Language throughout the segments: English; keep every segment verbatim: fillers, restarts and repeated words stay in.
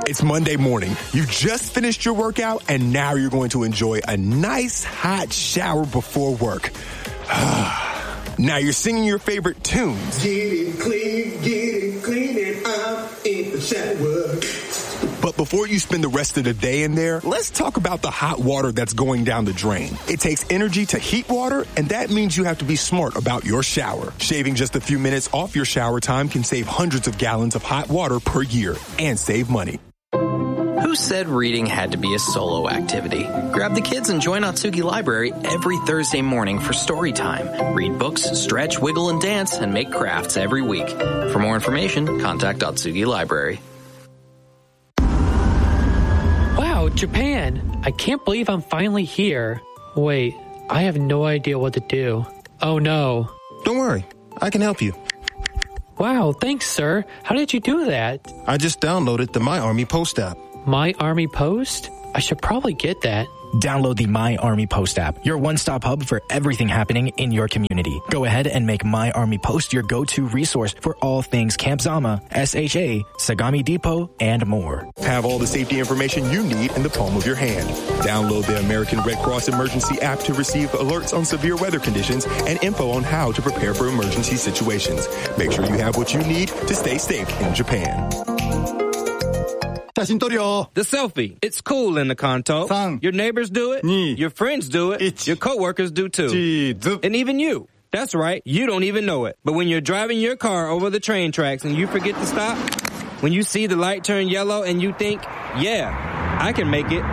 It's Monday morning. You just finished your workout, and now you're going to enjoy a nice hot shower before work. Now you're singing your favorite tunes. Get it clean, get it clean, and I'm in the shower. But before you spend the rest of the day in there, let's talk about the hot water that's going down the drain. It takes energy to heat water, and that means you have to be smart about your shower. Shaving just a few minutes off your shower time can save hundreds of gallons of hot water per year and save money. Who said reading had to be a solo activity? Grab the kids and join Atsugi Library every Thursday morning for story time. Read books, stretch, wiggle, and dance, and make crafts every week. For more information, contact Atsugi Library. Wow, Japan! I can't believe I'm finally here. Wait, I have no idea what to do. Oh no. Don't worry, I can help you. Wow, thanks, sir. How did you do that? I just downloaded the My Army Post app. My Army Post? I should probably get that. Download the My Army Post app, your one-stop hub for everything happening in your community. Go ahead and make My Army Post your go-to resource for all things Camp Zama, S H A, Sagami Depot, and more. Have all the safety information you need in the palm of your hand. Download the American Red Cross Emergency app to receive alerts on severe weather conditions and info on how to prepare for emergency situations. Make sure you have what you need to stay safe in Japan. The selfie. It's cool in the Kanto. Your neighbors do it. Your friends do it. Your coworkers do too. And even you. That's right. You don't even know it. But when you're driving your car over the train tracks and you forget to stop, when you see the light turn yellow and you think, yeah, I can make it.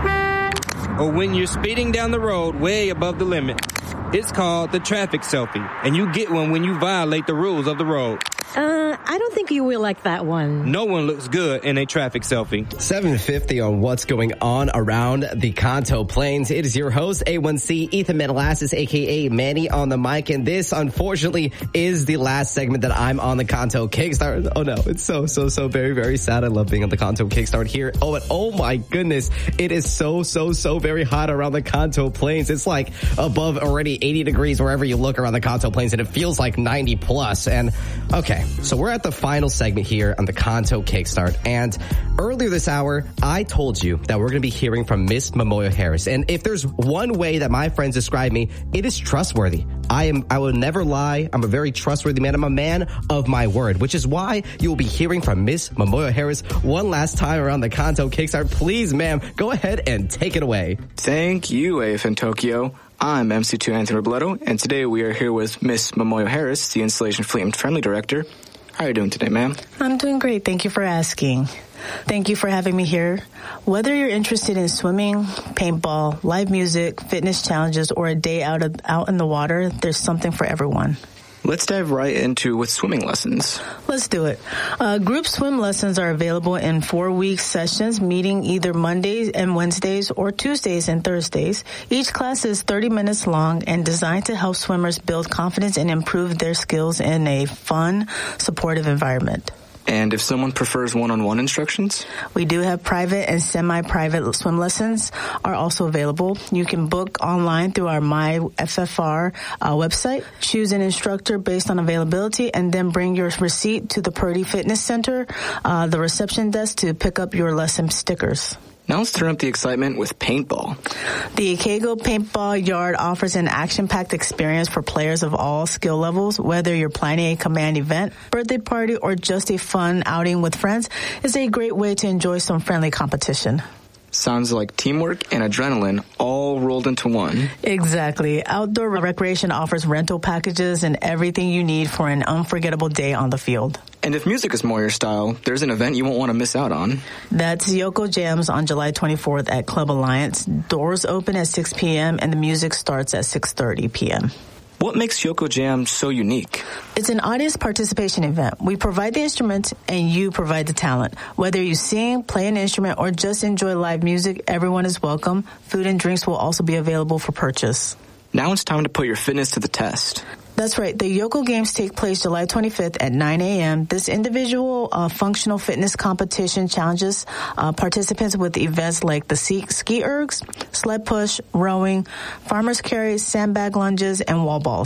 Or when you're speeding down the road way above the limit. It's called the traffic selfie. And you get one when you violate the rules of the road. Uh, I don't think you will like that one. No one looks good in a traffic selfie. seven fifty on what's going on around the Kanto Plains. It is your host, A one C, Ethan Metalassis, a k a. Manny on the mic. And this, unfortunately, is the last segment that I'm on the Kanto Kickstart. Oh, no. It's so, so, so very, very sad. I love being on the Kanto Kickstart here. Oh, and oh my goodness. It is so, so, so very hot around the Kanto Plains. It's like above already eighty degrees wherever you look around the Kanto Plains, and it feels like ninety plus. And, okay. So we're at the final segment here on the Kanto Kickstart, and earlier this hour, I told you that we're going to be hearing from Miss Momoyo Harris, and if there's one way that my friends describe me, it is trustworthy. I am, I will never lie. I'm a very trustworthy man. I'm a man of my word, which is why you will be hearing from Miss Momoyo Harris one last time around the Kanto Kickstart. Please, ma'am, go ahead and take it away. Thank you, A F in Tokyo. I'm M C two Anthony Robledo, and today we are here with Miss Momoyo Harris, the Installation Fleet and Friendly Director. How are you doing today, ma'am? I'm doing great. Thank you for asking. Thank you for having me here. Whether you're interested in swimming, paintball, live music, fitness challenges, or a day out of, out in the water, there's something for everyone. Let's dive right into with swimming lessons. Let's do it. Uh, group swim lessons are available in four-week sessions, meeting either Mondays and Wednesdays or Tuesdays and Thursdays. Each class is thirty minutes long and designed to help swimmers build confidence and improve their skills in a fun, supportive environment. And if someone prefers one-on-one instructions? We do have private and semi-private swim lessons are also available. You can book online through our My F F R uh, website. Choose an instructor based on availability and then bring your receipt to the Purdy Fitness Center, uh, the reception desk, to pick up your lesson stickers. Now let's turn up the excitement with paintball. The Ikego Paintball Yard offers an action-packed experience for players of all skill levels. Whether you're planning a command event, birthday party, or just a fun outing with friends, it's a great way to enjoy some friendly competition. Sounds like teamwork and adrenaline all rolled into one. Exactly. Outdoor Recreation offers rental packages and everything you need for an unforgettable day on the field. And if music is more your style, there's an event you won't want to miss out on. That's Yoko Jams on July twenty-fourth at Club Alliance. Doors open at six p.m. and the music starts at six thirty p.m. What makes Yoko Jam so unique? It's an audience participation event. We provide the instruments and you provide the talent. Whether you sing, play an instrument, or just enjoy live music, everyone is welcome. Food and drinks will also be available for purchase. Now it's time to put your fitness to the test. That's right. The Yoko Games take place July twenty-fifth at nine a.m. This individual uh, functional fitness competition challenges uh, participants with events like the ski, ski ergs, sled push, rowing, farmer's carry, sandbag lunges, and wall balls.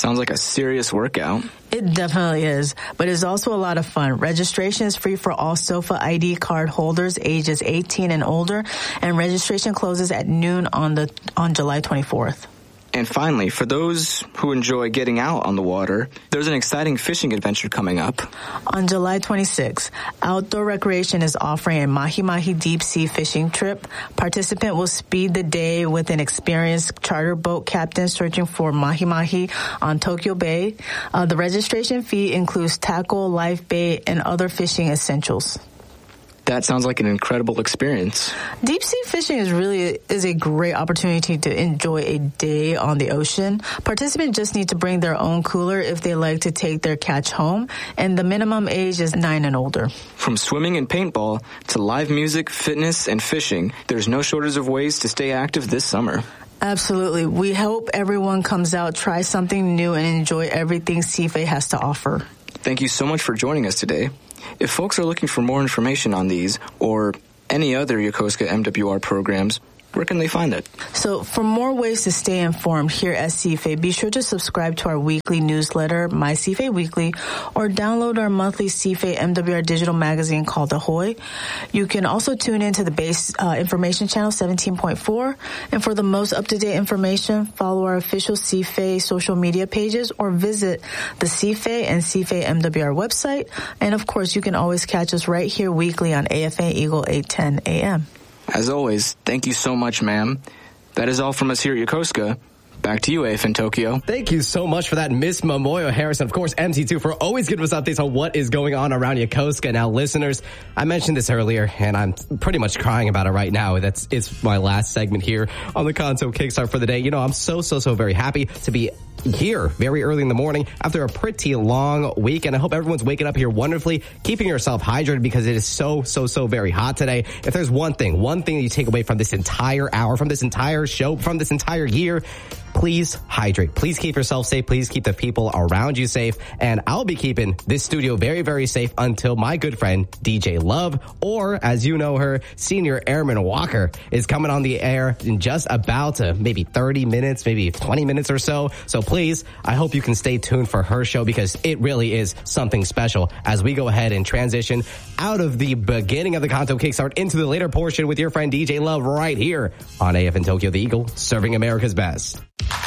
Sounds like a serious workout. It definitely is, but it's also a lot of fun. Registration is free for all SOFA I D card holders ages eighteen and older, and registration closes at noon on the on July twenty-fourth. And finally, for those who enjoy getting out on the water, there's an exciting fishing adventure coming up. On July twenty-sixth, Outdoor Recreation is offering a Mahi Mahi deep sea fishing trip. Participant will speed the day with an experienced charter boat captain searching for Mahi Mahi on Tokyo Bay. Uh, the registration fee includes tackle, live bait, and other fishing essentials. That sounds like an incredible experience. Deep sea fishing is really is a great opportunity to enjoy a day on the ocean. Participants just need to bring their own cooler if they like to take their catch home, and the minimum age is nine and older. From swimming and paintball to live music, fitness, and fishing, there's no shortage of ways to stay active this summer. Absolutely. We hope everyone comes out, try something new, and enjoy everything C F A has to offer. Thank you so much for joining us today. If folks are looking for more information on these or any other Yokosuka M W R programs, where can they find it? So for more ways to stay informed here at C F A, be sure to subscribe to our weekly newsletter, My C F A Weekly, or download our monthly C F A M W R digital magazine called Ahoy. You can also tune into the base uh, information channel seventeen point four. And for the most up-to-date information, follow our official C F A social media pages or visit the C F A and C F A M W R website. And of course, you can always catch us right here weekly on A F A Eagle eight ten A M. As always, thank you so much, ma'am. That is all from us here at Yokosuka. Back to you, A F in Tokyo. Thank you so much for that, Miss Momoyo Harris, and of course, M C two, for always giving us updates on what is going on around Yokosuka. Now, listeners, I mentioned this earlier, and I'm pretty much crying about it right now. That's it's my last segment here on the Kanto Kickstart for the day. You know, I'm so, so, so very happy to be here very early in the morning after a pretty long week, and I hope everyone's waking up here wonderfully, keeping yourself hydrated because it is so, so, so very hot today. If there's one thing, one thing that you take away from this entire hour, from this entire show, from this entire year, please hydrate. Please keep yourself safe. Please keep the people around you safe. And I'll be keeping this studio very, very safe until my good friend D J Love, or as you know her, Senior Airman Walker, is coming on the air in just about uh, maybe thirty minutes, maybe twenty minutes or so. So please, I hope you can stay tuned for her show because it really is something special as we go ahead and transition out of the beginning of the Kanto Kickstart into the later portion with your friend D J Love right here on A F in Tokyo, the Eagle, serving America's best.